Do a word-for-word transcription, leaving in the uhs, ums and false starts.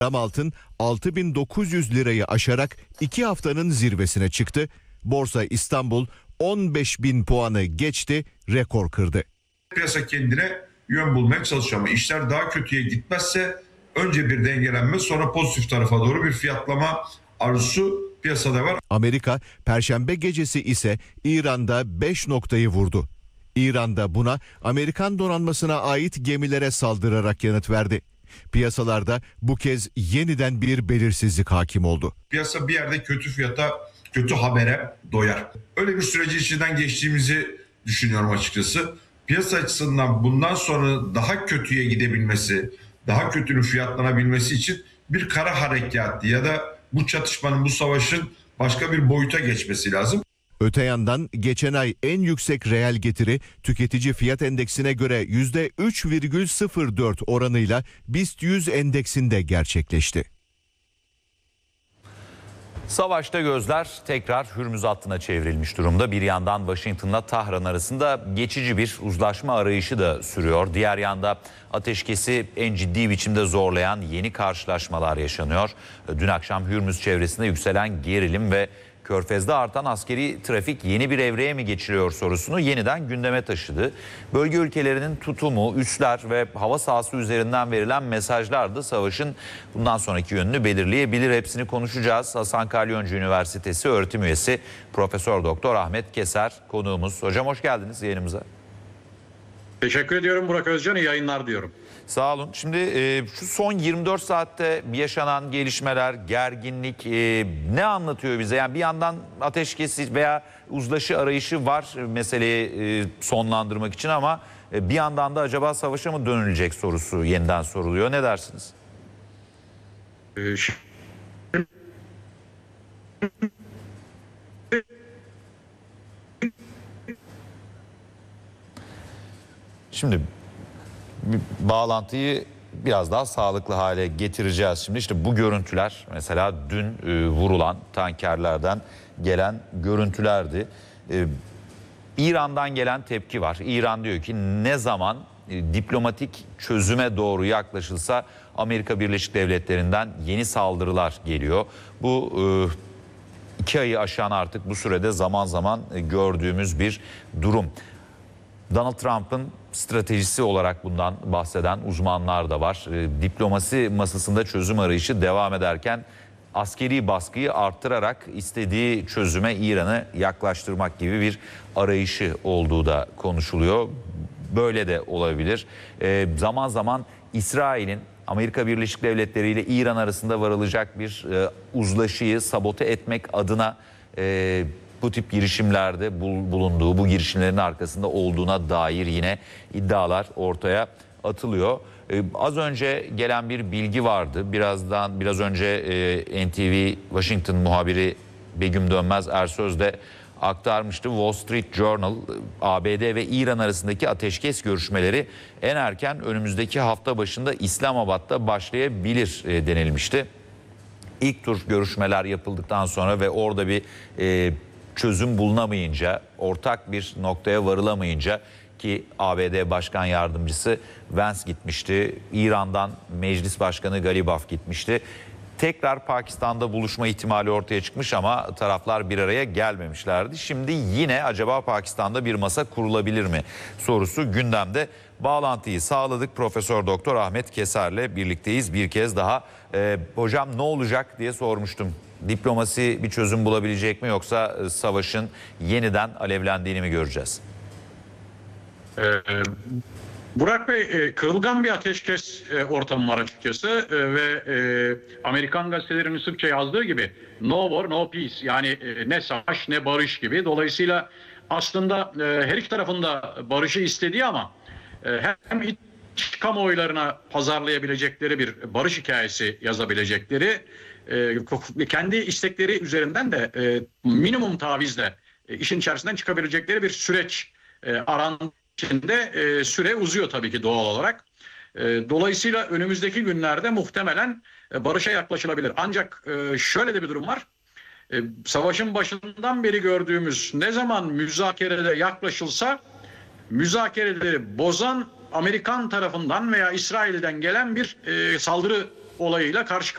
Gram altın altı bin dokuz yüz lirayı aşarak iki haftanın zirvesine çıktı. Borsa İstanbul on beş bin puanı geçti, rekor kırdı. Piyasa kendine yön bulmaya çalışıyor ama işler daha kötüye gitmezse önce bir dengelenme, sonra pozitif tarafa doğru bir fiyatlama arzusu piyasada var. Amerika Perşembe gecesi ise İran'da beş noktayı vurdu. İran'da buna Amerikan donanmasına ait gemilere saldırarak yanıt verdi. Piyasalarda bu kez yeniden bir belirsizlik hakim oldu. Piyasa bir yerde kötü fiyata, kötü habere doyar. Öyle bir süreci içinden geçtiğimizi düşünüyorum açıkçası. Piyasa açısından bundan sonra daha kötüye gidebilmesi, daha kötünün fiyatlanabilmesi için bir kara harekatı ya da bu çatışmanın, bu savaşın başka bir boyuta geçmesi lazım. Öte yandan geçen ay en yüksek reel getiri tüketici fiyat endeksine göre yüzde üç virgül sıfır dört oranıyla BIST yüz endeksinde gerçekleşti. Savaşta gözler tekrar Hürmüz hattına çevrilmiş durumda. Bir yandan Washington'la Tahran arasında geçici bir uzlaşma arayışı da sürüyor. Diğer yanda ateşkesi en ciddi biçimde zorlayan yeni karşılaşmalar yaşanıyor. Dün akşam Hürmüz çevresinde yükselen gerilim ve Körfez'de artan askeri trafik yeni bir evreye mi geçiriyor sorusunu yeniden gündeme taşıdı. Bölge ülkelerinin tutumu, üsler ve hava sahası üzerinden verilen mesajlar da savaşın bundan sonraki yönünü belirleyebilir. Hepsini konuşacağız. Hasan Kalyoncu Üniversitesi öğretim üyesi Profesör Doktor Ahmet Keser konuğumuz. Hocam hoş geldiniz yayınımıza. Teşekkür ediyorum Burak Özcan, iyi yayınlar diyorum. Sağ olun. Şimdi e, şu son yirmi dört saatte yaşanan gelişmeler, gerginlik e, ne anlatıyor bize? Yani bir yandan ateşkesi veya uzlaşı arayışı var meseleyi e, sonlandırmak için ama e, bir yandan da acaba savaşa mı dönülecek sorusu yeniden soruluyor. Ne dersiniz? Ee, şimdi... Şimdi bağlantıyı biraz daha sağlıklı hale getireceğiz. Şimdi işte bu görüntüler mesela dün e, vurulan tankerlerden gelen görüntülerdi. E, İran'dan gelen tepki var. İran diyor ki ne zaman e, diplomatik çözüme doğru yaklaşılsa Amerika Birleşik Devletleri'nden yeni saldırılar geliyor. Bu e, iki ayı aşan artık bu sürede zaman zaman e, gördüğümüz bir durum. Donald Trump'ın stratejisi olarak bundan bahseden uzmanlar da var. E, diplomasi masasında çözüm arayışı devam ederken askeri baskıyı arttırarak istediği çözüme İran'ı yaklaştırmak gibi bir arayışı olduğu da konuşuluyor. Böyle de olabilir. E, zaman zaman İsrail'in Amerika Birleşik Devletleri ile İran arasında varılacak bir e, uzlaşıyı sabote etmek adına e, bu tip girişimlerde bulunduğu, bu girişimlerin arkasında olduğuna dair yine iddialar ortaya atılıyor. Ee, az önce gelen bir bilgi vardı. Birazdan biraz önce e, N T V Washington muhabiri Begüm Dönmez Ersöz de aktarmıştı. Wall Street Journal, A B D ve İran arasındaki ateşkes görüşmeleri en erken önümüzdeki hafta başında İslamabad'da başlayabilir e, denilmişti. İlk tur görüşmeler yapıldıktan sonra ve orada bir e, çözüm bulunamayınca, ortak bir noktaya varılamayınca ki A B D Başkan Yardımcısı Vance gitmişti, İran'dan Meclis Başkanı Galibaf gitmişti. Tekrar Pakistan'da buluşma ihtimali ortaya çıkmış ama taraflar bir araya gelmemişlerdi. Şimdi yine acaba Pakistan'da bir masa kurulabilir mi sorusu gündemde. Bağlantıyı sağladık. Profesör Doktor Ahmet Keser'le birlikteyiz. Bir kez daha e, hocam ne olacak diye sormuştum. Diplomasi bir çözüm bulabilecek mi yoksa savaşın yeniden alevlendiğini mi göreceğiz? Ee, Burak Bey, kırılgan bir ateşkes ortamı var açıkçası ve Amerikan gazetelerinin sıkça yazdığı gibi no war no peace, yani ne savaş ne barış gibi. Dolayısıyla aslında her iki tarafında barışı istediği ama hem iç kamuoylarına pazarlayabilecekleri bir barış hikayesi yazabilecekleri, kendi istekleri üzerinden de minimum tavizle işin içerisinden çıkabilecekleri bir süreç arandığı içinde süre uzuyor tabii ki doğal olarak. Dolayısıyla önümüzdeki günlerde muhtemelen barışa yaklaşılabilir. Ancak şöyle de bir durum var. Savaşın başından beri gördüğümüz, ne zaman müzakerede yaklaşılsa müzakereleri bozan Amerikan tarafından veya İsrail'den gelen bir saldırı olayıyla karşı